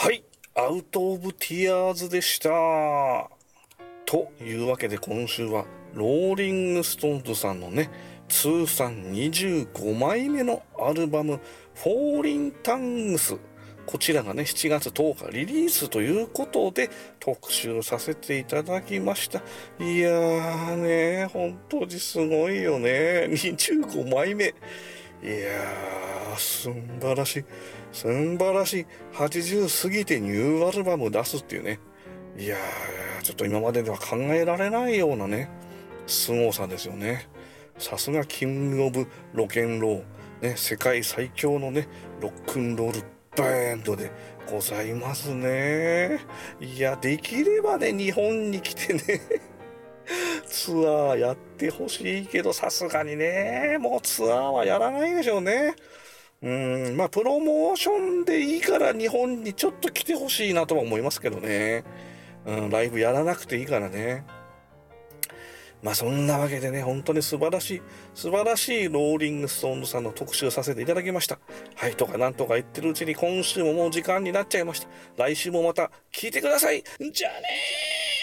はい、アウト・オブ・ティアーズでした。というわけで今週はローリング・ストーンズさんのね、通算25枚目のアルバム、フォーリン・タングス。こちらがね、7月10日リリースということで特集させていただきました。いやーね、本当にすごいよね。25枚目。いやー、素晴らしい。素晴らしい。80過ぎてニューアルバム出すっていうね。いやー、ちょっと今まででは考えられないようなね、凄さですよね。さすがキングオブロケンロー。ね、世界最強のね、ロックンロールバンドでございますね。いや、できればね、日本に来てね、ツアーやってほしいけど、さすがにね、もうツアーはやらないでしょうね。まあ、プロモーションでいいから日本にちょっと来てほしいなとは思いますけどね。ライブやらなくていいからね。まあそんなわけでね、本当に素晴らしいローリングストーンズさんの特集させていただきました。はい、とかなんとか言ってるうちに今週ももう時間になっちゃいました。来週もまた聞いてください。じゃあねー。